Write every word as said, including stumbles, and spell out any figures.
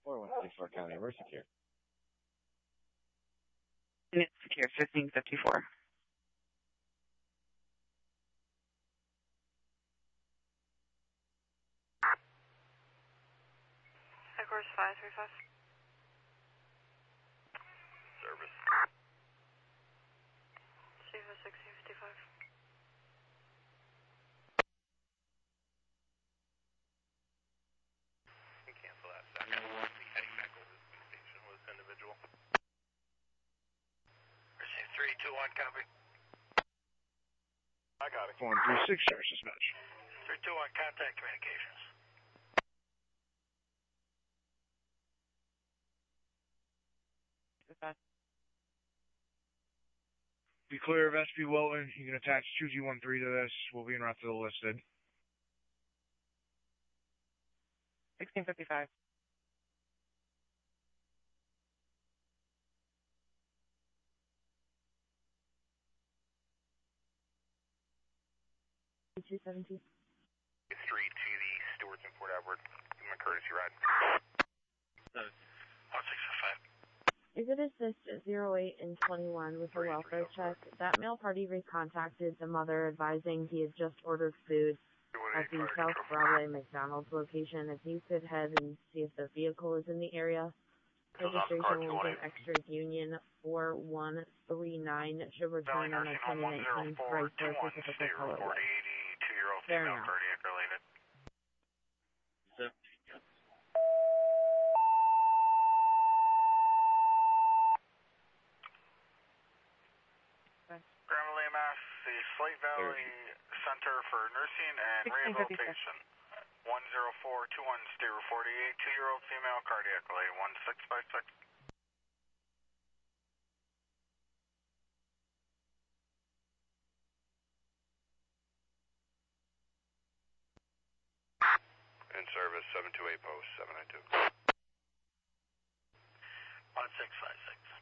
four one six four County, we're secure. It's secure, fifteen fifty-four. Course five three five. Service. C for sixteen fifty-five. You can cancel that second. We'll be heading back over to the station with this individual. Receive three two one, copy. I got it. four one three six, Sheriff Dispatch. three two one, contact communications. Be clear of S P Wilton. You can attach two G one three to this. We'll be en route to the listed. sixteen fifty-five. two seventeen. Three to the Stewart's in Port Edward. Give him a courtesy ride. one six five. Exhibit assist zero eight and twenty-one with a welfare check. That male party recontacted the mother advising he had just ordered food at the South Broadway McDonald's location. If you could head and see if the vehicle is in the area. Registration was an Extras Union four one three nine. Should return on a twenty nineteen Chrysler Pacifica colorway. Fair enough. Cardiac related. Grandma Mass, the Slate Valley Center for Nursing and Rehabilitation. one zero four two one, Stereo forty-eight, two-year-old female cardiac related, one six five six. In service, seven two eight post, seven nine two. one six five six.